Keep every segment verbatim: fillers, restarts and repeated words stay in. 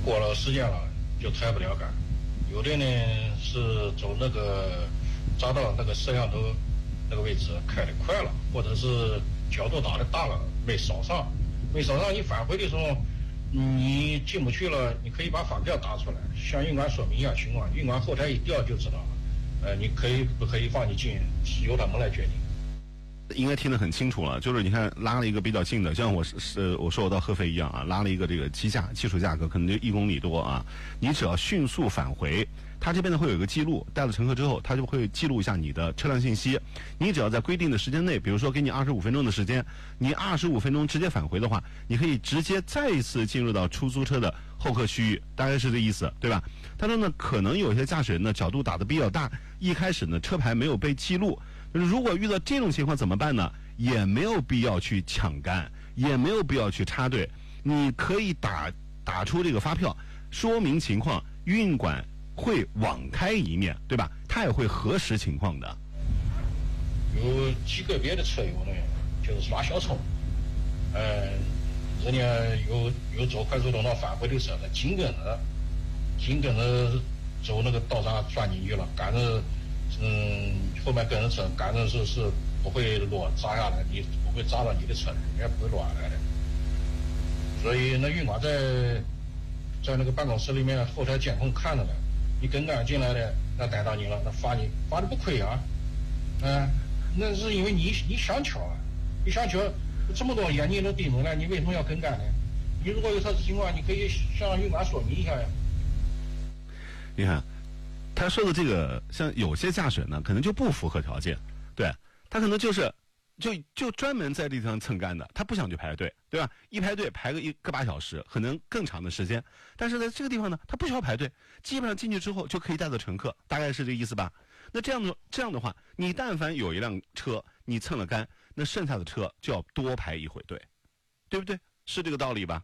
过了时间了就抬不了杆。有的呢是走那个扎到那个摄像头那个位置开得快了，或者是角度打得大了没扫上，没扫上你返回的时候你进不去了，你可以把发票打出来，向运管说明一下情况，运管后台一调就知道了。呃，你可以不可以放你进，是由他们来决定。 应该听得很清楚了，就是你看拉了一个比较近的，像我是我说我到合肥一样啊，拉了一个这个基价基础价格可能就一公里多啊，你只要迅速返回，它这边呢会有一个记录，带了乘客之后，它就会记录一下你的车辆信息。你只要在规定的时间内，比如说给你二十五分钟的时间，你二十五分钟直接返回的话，你可以直接再一次进入到出租车的候客区域，大概是这意思，对吧？他说呢，可能有些驾驶人呢角度打得比较大，一开始呢车牌没有被记录。就是如果遇到这种情况怎么办呢？也没有必要去抢杆，也没有必要去插队，你可以打打出这个发票，说明情况，运管会网开一面，对吧？他也会核实情况的。 有极个别的车友呢，就是耍小聪，呃，人家有有走快速通道返回的时候，他紧跟着，紧跟着走那个道闸钻进去了，赶着。嗯，后面跟着车，赶着是是不会落砸下来，你不会砸到你的车，也不会落下来的。所以那运管在在那个办公室里面后台监控看着呢，你跟杆进来的，那逮到你了，那罚你罚的不亏啊，嗯、呃，那是因为你你想巧啊，你想巧，这么多眼睛都盯着了，你为什么要跟杆呢？你如果有特殊情况，你可以向运管说明一下呀。 你看。他说的这个，像有些驾驶呢，可能就不符合条件，对他可能就是就就专门在这地方蹭杆的，他不想去排队，对吧？一排队排个一个把小时，可能更长的时间。但是在这个地方呢，他不需要排队，基本上进去之后就可以带到乘客，大概是这意思吧？那这样的这样的话，你但凡有一辆车你蹭了杆，那剩下的车就要多排一回队，对不对？是这个道理吧？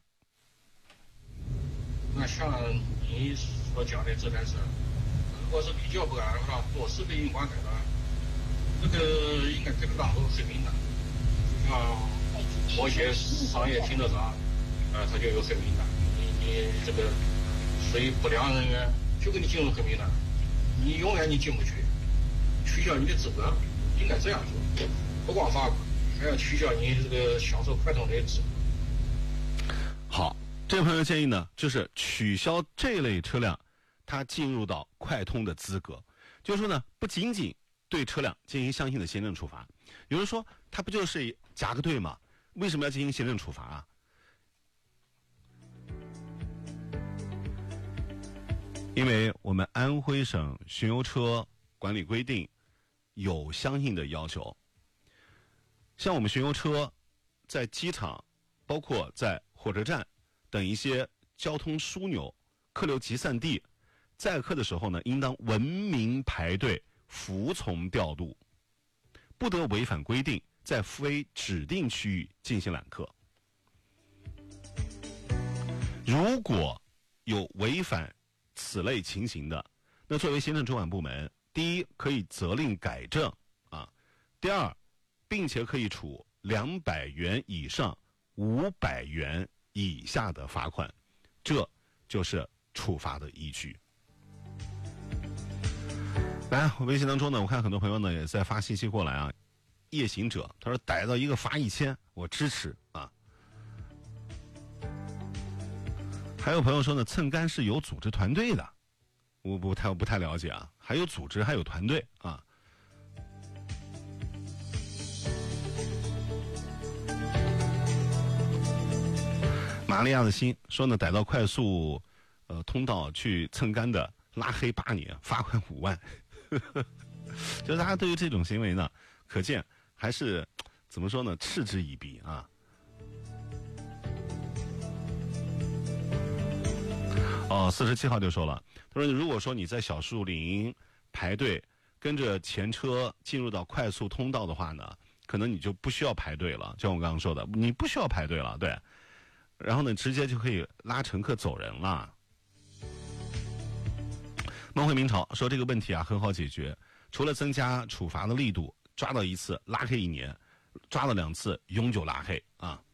那像你所讲的这件事。如果是比较不安的话，我是被运管逮了，这个应该给他当做黑名单。像某些商业停车场，呃，他就有黑名单。你你这个属于不良人员，就给你进入黑名单，你永远你进不去，取消你的资格，应该这样做。不光罚款，还要取消你这个享受快通的资格。 好，这位朋友建议呢，就是取消这类车辆。他进入到快通的资格，就是说呢，不仅仅对车辆进行相应的行政处罚。有人说，他不就是夹个队吗？为什么要进行行政处罚啊？因为我们安徽省巡游车管理规定有相应的要求。像我们巡游车在机场，包括在火车站等一些交通枢纽、客流集散地。载客的时候呢，应当文明排队，服从调度，不得违反规定，在非指定区域进行揽客。如果有违反此类情形的，那作为行政主管部门，第一可以责令改正啊，第二，并且可以处两百元以上五百元以下的罚款，这就是处罚的依据。来，我微信当中呢，我看很多朋友呢也在发信息过来啊。夜行者他说逮到一个罚一千，我支持啊。还有朋友说呢，蹭杆是有组织团队的，我不太我不太了解啊，还有组织还有团队啊。玛利亚的心说呢，逮到快速呃通道去蹭杆的，拉黑八年，罚款五万。就是大家对于这种行为呢，可见还是怎么说呢，嗤之以鼻啊。哦，四十七号就说了，他说如果说你在小树林排队，跟着前车进入到快速通道的话呢，可能你就不需要排队了，就像我刚刚说的，你不需要排队了，对。然后呢，直接就可以拉乘客走人了。梦回明朝说这个问题啊很好解决，除了增加处罚的力度，抓到一次拉黑一年，抓到两次永久拉黑啊。